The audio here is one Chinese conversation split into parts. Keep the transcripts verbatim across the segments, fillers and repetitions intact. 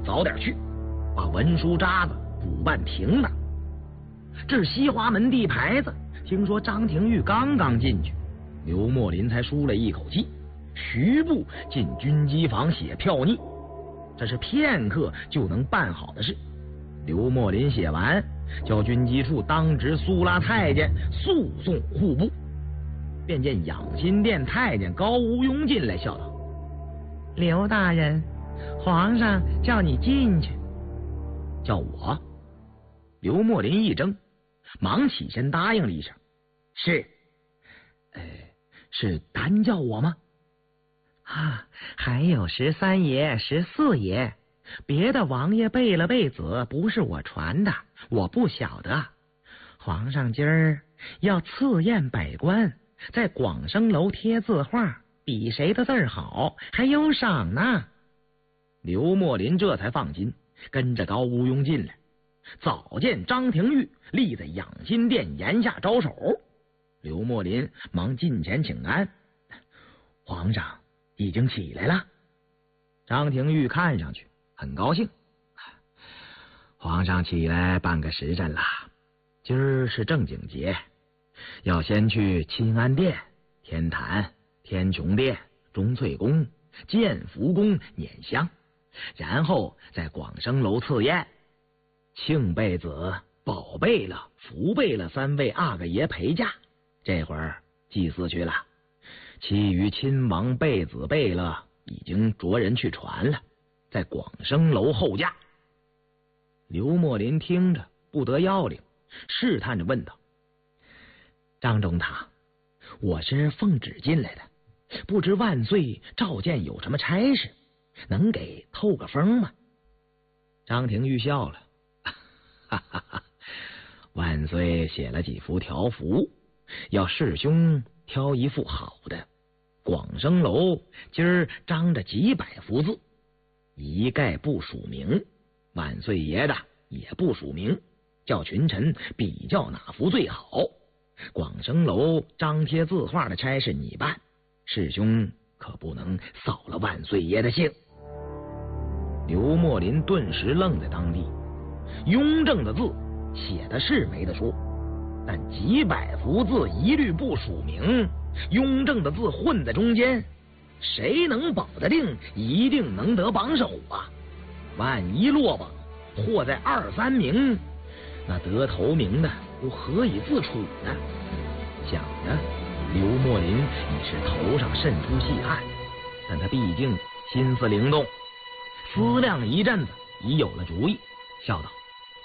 早点去，把文书渣子补办平了。这是西华门第牌子，听说张廷玉刚刚进去，刘墨林才舒了一口气，徐步进军机房写票拟，这是片刻就能办好的事。刘墨林写完，叫军机处当值苏拉太监速送户部。便见养心殿太监高无庸进来，笑道：“刘大人，皇上叫你进去。”叫我？刘墨林一怔，忙起身答应了一声：“是。”呃，是单叫我吗？啊，还有十三爷、十四爷，别的王爷背了背子，不是我传的，我不晓得。皇上今儿要赐宴百官，在广生楼贴字画，比谁的字儿好，还有赏呢。刘墨林这才放心，跟着高无庸进来。早见张廷玉立在养心殿檐下招手，刘墨林忙近前请安：“皇上已经起来了。”张廷玉看上去很高兴：“皇上起来半个时辰了，今儿是正经节，要先去钦安殿、天坛、天穹殿、钟粹宫、建福宫捻香，然后在广生楼赐宴。庆贝子、宝贝了、福贝了三位阿哥爷陪驾，这会儿祭祀去了。其余亲王贝子贝了已经着人去传了，在广生楼候驾。”刘墨林听着不得要领，试探着问道：“张中堂，我是奉旨进来的，不知万岁召见有什么差事，能给透个风吗？”张廷玉笑了：“哈哈哈，万岁写了几幅条幅，要师兄挑一幅好的。广生楼今儿张着几百幅字，一概不署名，万岁爷的也不署名，叫群臣比较哪幅最好。广生楼张贴字画的差事你办，师兄可不能扫了万岁爷的兴。”刘墨林顿时愣在当地，雍正的字写的是没得说，但几百幅字一律不署名，雍正的字混在中间，谁能保得定一定能得榜首啊？万一落榜，或在二三名，那得头名的又何以自处呢？想着，刘墨林已是头上渗出细汗，但他毕竟心思灵动，思量一阵子，已有了主意，笑道：“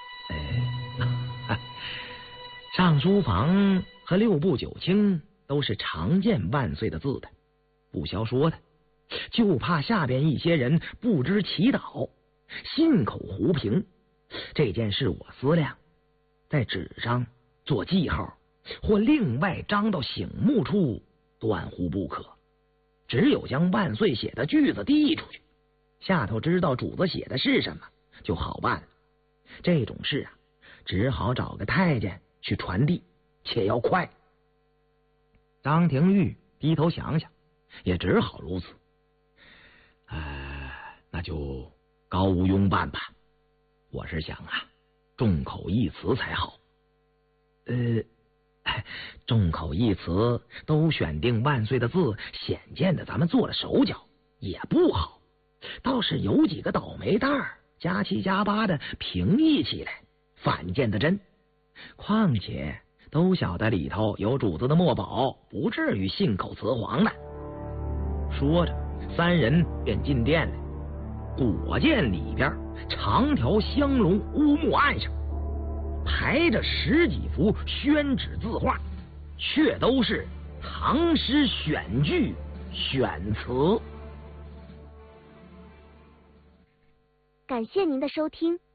哎，上书房和六部九卿都是常见万岁的字的，不消说的，就怕下边一些人不知祈祷，信口胡评。这件事我思量，在纸上做记号，或另外张到醒目处，断乎不可。只有将万岁写的句子递出去，下头知道主子写的是什么，就好办了。这种事啊，只好找个太监去传递，且要快。”张廷玉低头想想，也只好如此。呃，那就高无庸办吧。我是想啊，众口一词才好。呃，众口一词都选定万岁的字，显见的咱们做了手脚，也不好。倒是有几个倒霉蛋儿，加七加八的平易起来，反见得真。况且都晓得里头有主子的墨宝，不至于信口雌黄的。说着，三人便进殿来。果见里边长条香龙乌木案上排着十几幅宣纸字画，却都是唐诗选句选词。 感谢您的收听。